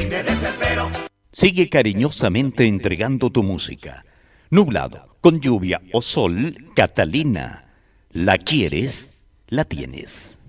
me desespero. Sigue cariñosamente entregando tu música. Nublado, con lluvia o sol, Catalina. La quieres, la tienes.